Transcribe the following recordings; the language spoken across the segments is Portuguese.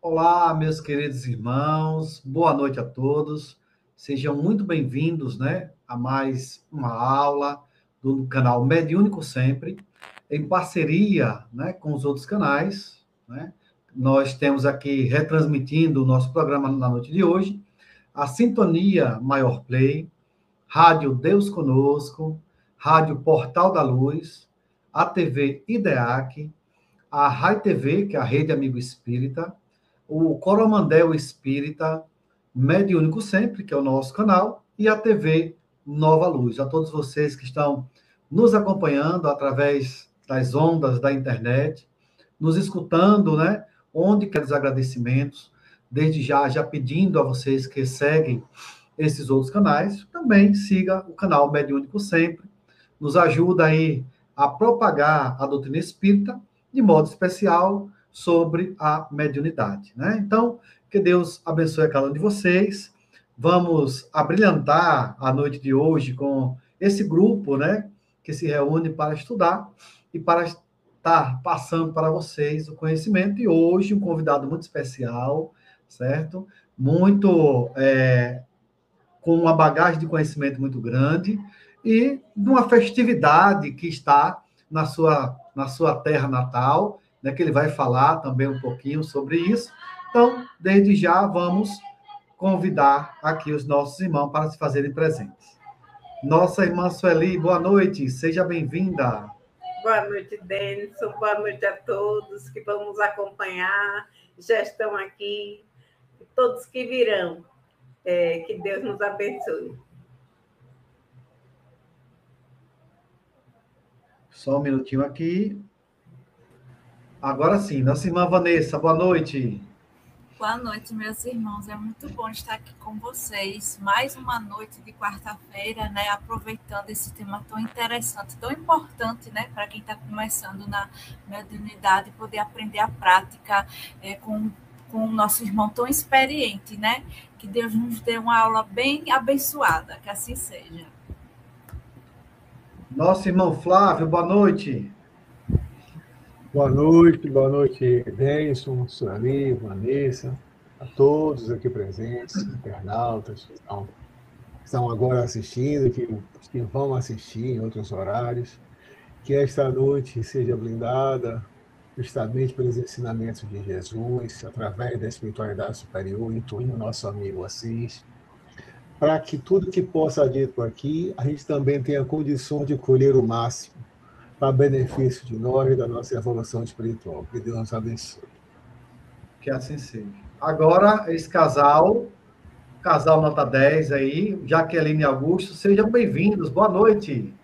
Olá, meus queridos irmãos, boa noite a todos. Sejam muito bem-vindos, né, a mais uma aula do canal Mediúnico Sempre, em parceria, né, com os outros canais, né? Nós temos aqui retransmitindo o nosso programa na noite de hoje, a Sintonia Maior Play, Rádio Deus Conosco, Rádio Portal da Luz, a TV IDEAC, a Rai TV, que é a Rede Amigo Espírita, o Coromandel Espírita, Mediúnico Sempre, que é o nosso canal, e a TV Nova Luz. A todos vocês que estão nos acompanhando através das ondas da internet, nos escutando, né? Onde quer os agradecimentos, desde já pedindo a vocês que seguem esses outros canais, também siga o canal Mediúnico Sempre, nos ajuda aí a propagar a doutrina espírita, de modo especial, sobre a mediunidade, né? Então, que Deus abençoe a cada um de vocês. Vamos abrilhantar a noite de hoje com esse grupo, né, que se reúne para estudar e para estar passando para vocês o conhecimento. E hoje um convidado muito especial, certo? Muito com uma bagagem de conhecimento muito grande e de uma festividade que está na sua terra natal, né, que ele vai falar também um pouquinho sobre isso. Então, desde já, vamos convidar aqui os nossos irmãos para se fazerem presentes. Nossa irmã Sueli, boa noite, seja bem-vinda. Boa noite, Denison, boa noite a todos que vão nos acompanhar, já estão aqui, todos que virão. Que Deus nos abençoe. Só um minutinho aqui. Agora sim, nossa irmã Vanessa, boa noite. Boa noite, meus irmãos. É muito bom estar aqui com vocês. Mais uma noite de quarta-feira, né? Aproveitando esse tema tão interessante, tão importante, né? Para quem está começando na mediunidade, poder aprender a prática com o nosso irmão tão experiente, né? Que Deus nos dê uma aula bem abençoada, que assim seja. Nosso irmão Flávio, boa noite. Boa noite, Denison, Sueli, Vanessa, a todos aqui presentes, internautas que estão agora assistindo, que vão assistir em outros horários. Que esta noite seja blindada justamente pelos ensinamentos de Jesus, através da espiritualidade superior, incluindo o nosso amigo Assis, para que tudo que possa ser dito aqui, a gente também tenha condições de colher o máximo, para benefício de nós e da nossa evolução espiritual. Que Deus nos abençoe. Que assim seja. Agora, esse casal nota 10 aí, Jaqueline e Augusto, sejam bem-vindos, boa noite.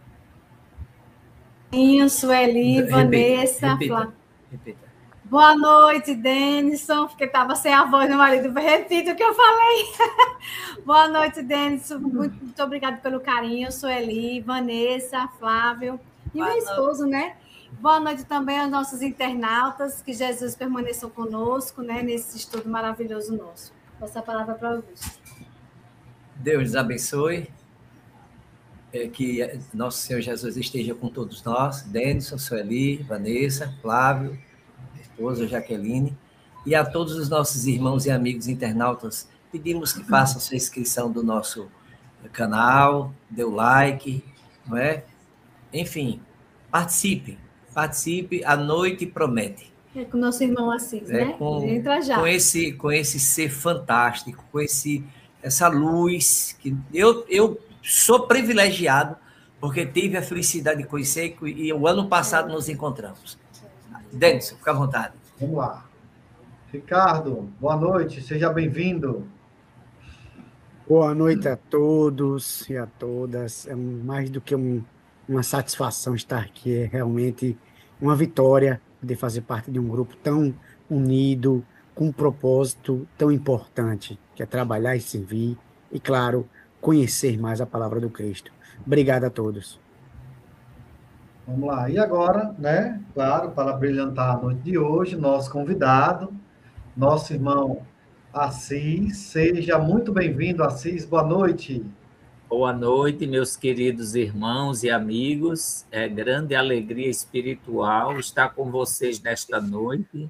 Sueli, Vanessa, repita. Boa noite, Denison, porque estava sem a voz do marido. Repito o que eu falei. Boa noite, Denison. Muito obrigada pelo carinho, Sueli, Vanessa, Flávio e meu esposo, né? Boa noite também aos nossos internautas, que Jesus permaneçam conosco, né, nesse estudo maravilhoso nosso. Passo a palavra para o Augusto. Deus nos abençoe. Que nosso Senhor Jesus esteja com todos nós, Denison, Sueli, Vanessa, Flávio, esposa Jaqueline, e a todos os nossos irmãos e amigos internautas, pedimos que façam sua inscrição do nosso canal, dê o like, não é? Enfim, participe, a noite promete. Com o nosso irmão Assis, né? Entra já. Com esse ser fantástico, com essa luz, que eu sou privilegiado, porque tive a felicidade de conhecer e o ano passado nos encontramos. Denison, fica à vontade. Vamos lá. Ricardo, boa noite, seja bem-vindo. Boa noite a todos e a todas. É mais do que uma satisfação estar aqui, é realmente uma vitória poder fazer parte de um grupo tão unido, com um propósito tão importante, que é trabalhar e servir, e, claro, conhecer mais a palavra do Cristo. Obrigado a todos. Vamos lá. E agora, né, claro, para brilhantar a noite de hoje, nosso convidado, nosso irmão Assis. Seja muito bem-vindo, Assis. Boa noite. Boa noite, meus queridos irmãos e amigos. É grande alegria espiritual estar com vocês nesta noite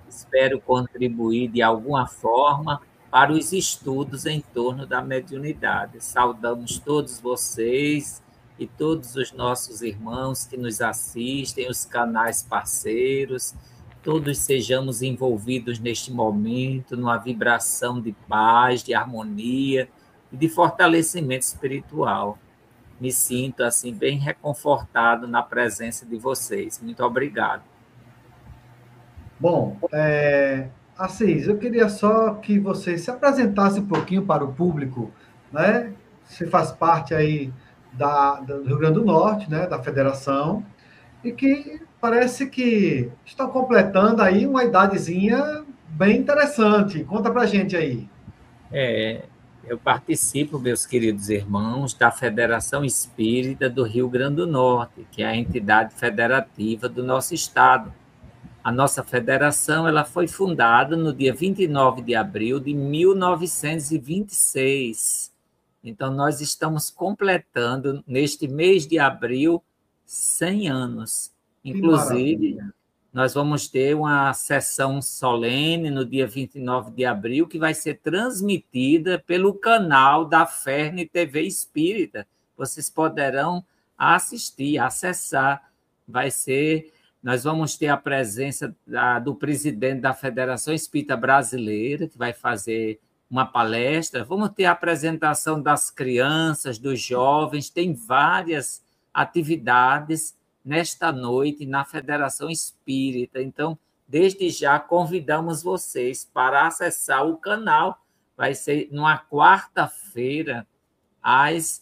espero contribuir de alguma forma para os estudos em torno da mediunidade. Saudamos todos vocês e todos os nossos irmãos que nos assistem, os canais parceiros, todos sejamos envolvidos neste momento, numa vibração de paz, de harmonia e de fortalecimento espiritual. Me sinto, assim, bem reconfortado na presença de vocês. Muito obrigado. Bom, Assis, eu queria só que você se apresentasse um pouquinho para o público, né? Você faz parte aí do Rio Grande do Norte, né? Da federação, e que parece que estão completando aí uma idadezinha bem interessante. Conta pra gente aí. Eu participo, meus queridos irmãos, da Federação Espírita do Rio Grande do Norte, que é a entidade federativa do nosso estado. A nossa federação ela foi fundada no dia 29 de abril de 1926. Então, nós estamos completando, neste mês de abril, 100 anos. Inclusive, nós vamos ter uma sessão solene no dia 29 de abril, que vai ser transmitida pelo canal da Ferne TV Espírita. Vocês poderão assistir, acessar. Nós vamos ter a presença do presidente da Federação Espírita Brasileira, que vai fazer uma palestra. Vamos ter a apresentação das crianças, dos jovens. Tem várias atividades nesta noite na Federação Espírita. Então, desde já, convidamos vocês para acessar o canal. Vai ser numa quarta-feira, às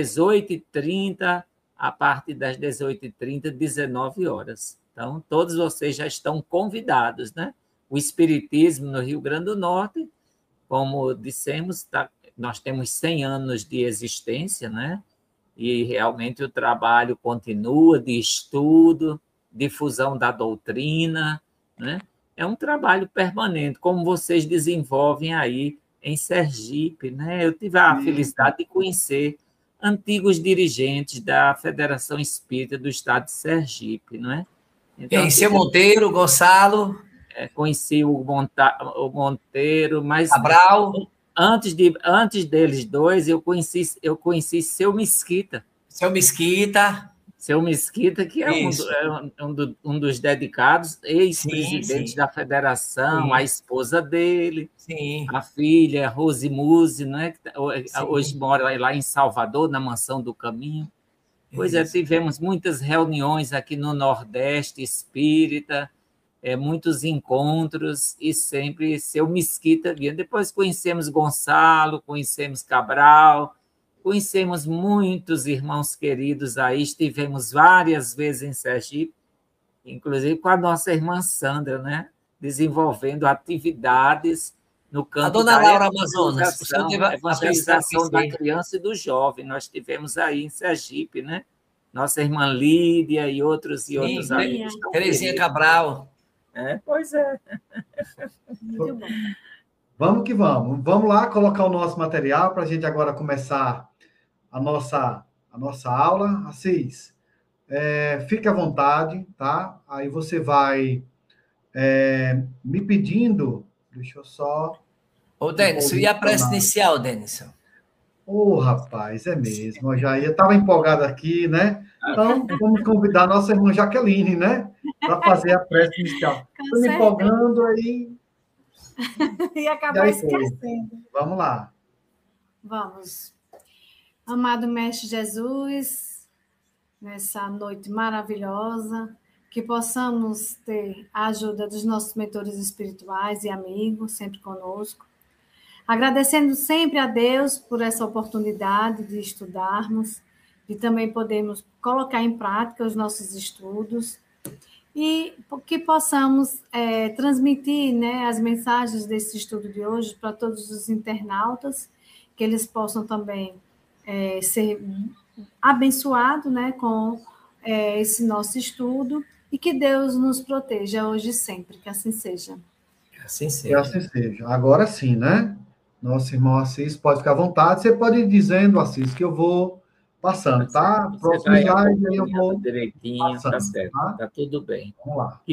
18h30, a partir das 18h30, 19 horas. Então, todos vocês já estão convidados, né? O Espiritismo no Rio Grande do Norte, como dissemos, nós temos 100 anos de existência, né? E realmente o trabalho continua de estudo, difusão da doutrina, né? É um trabalho permanente, como vocês desenvolvem aí em Sergipe, né? Eu tive a felicidade de conhecer antigos dirigentes da Federação Espírita do Estado de Sergipe, não é? Então, e seu Monteiro, Gonçalo? Conheci o Monteiro, mas Cabral. Antes deles dois, eu conheci seu Mesquita. Seu Mesquita. Seu Mesquita, que é um dos dedicados, ex-presidente da federação, a esposa dele, a filha, Rose Muse, né? Hoje mora lá em Salvador, na Mansão do Caminho. Pois tivemos muitas reuniões aqui no Nordeste Espírita, muitos encontros, e sempre seu Mesquita vinha. Depois conhecemos Gonçalo, conhecemos Cabral, conhecemos muitos irmãos queridos aí, estivemos várias vezes em Sergipe, inclusive com a nossa irmã Sandra, né? Desenvolvendo atividades no campo a dona Laura Amazonas, evangelização da criança e do jovem. Nós tivemos aí em Sergipe, né? Nossa irmã Lídia e outros amigos. Terezinha Cabral. Pois é. Muito bom. Vamos que vamos. Vamos lá colocar o nosso material para a gente agora começar a nossa aula. Assis, fique à vontade, tá? Aí você vai me pedindo. Deixa eu só... Ô, Denison, e a prece inicial, Denison? Rapaz, é mesmo. Eu já estava empolgado aqui, né? Então, vamos convidar a nossa irmã Jaqueline, né? Para fazer a prece inicial. Estou me empolgando aí. E acabar esquecendo. Vamos lá. Vamos. Amado Mestre Jesus, nessa noite maravilhosa, que possamos ter a ajuda dos nossos mentores espirituais e amigos, sempre conosco. Agradecendo sempre a Deus por essa oportunidade de estudarmos, de também podermos colocar em prática os nossos estudos e que possamos transmitir, né, as mensagens desse estudo de hoje para todos os internautas, que eles possam também ser abençoados, né, com esse nosso estudo, e que Deus nos proteja hoje e sempre, que assim seja. Assim seja. Que assim seja. Agora sim, né? Nosso irmão Assis, pode ficar à vontade. Você pode ir dizendo, Assis, que eu vou passando, tá? Próximo slide, aí eu vou direitinho, passando, tá certo, tá tudo bem. Vamos lá.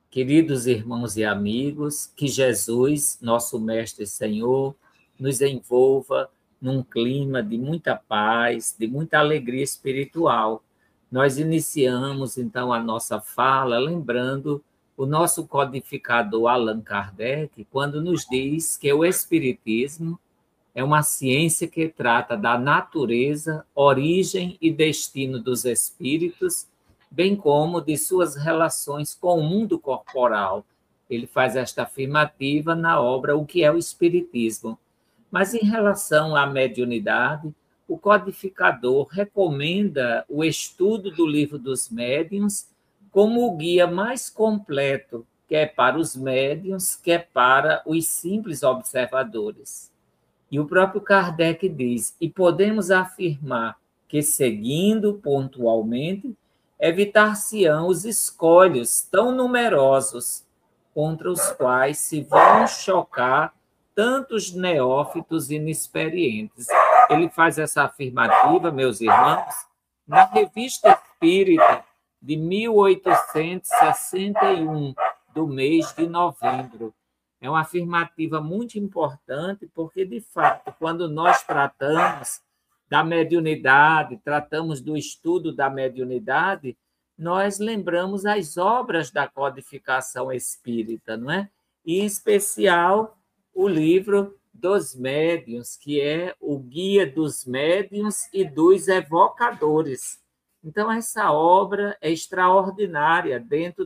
Queridos irmãos e amigos, que Jesus, nosso Mestre e Senhor, nos envolva num clima de muita paz, de muita alegria espiritual. Nós iniciamos, então, a nossa fala lembrando o nosso codificador Allan Kardec, quando nos diz que o Espiritismo é uma ciência que trata da natureza, origem e destino dos espíritos, bem como de suas relações com o mundo corporal. Ele faz esta afirmativa na obra O que é o Espiritismo. Mas, em relação à mediunidade, o codificador recomenda o estudo do Livro dos Médiuns como o guia mais completo, quer para os médiuns, quer para os simples observadores. E o próprio Kardec diz, e podemos afirmar que, seguindo pontualmente, evitar-se-ão os escolhos tão numerosos contra os quais se vão chocar tantos neófitos inexperientes. Ele faz essa afirmativa, meus irmãos, na Revista Espírita de 1861, do mês de novembro. É uma afirmativa muito importante, porque, de fato, quando nós tratamos da mediunidade, tratamos do estudo da mediunidade, nós lembramos as obras da codificação espírita, não é? E, em especial, o livro dos médiuns, que é o Guia dos Médiuns e dos Evocadores. Então, essa obra é extraordinária dentro